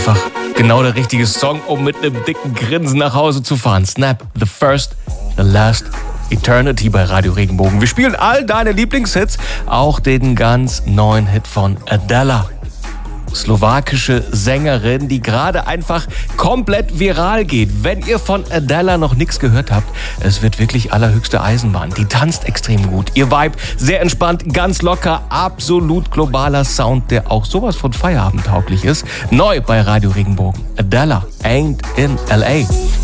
einfach genau der richtige Song, um mit einem dicken Grinsen nach Hause zu fahren. Snap, The First, The Last, Eternity bei Radio Regenbogen. Wir spielen all deine Lieblingshits, auch den ganz neuen Hit von Adela. Slowakische Sängerin, die gerade einfach komplett viral geht. Wenn ihr von Adela noch nichts gehört habt, es wird wirklich allerhöchste Eisenbahn. Die tanzt extrem gut. Ihr Vibe sehr entspannt, ganz locker, absolut globaler Sound, der auch sowas von feierabendtauglich ist. Neu bei Radio Regenbogen. Adela, Ain't in L.A.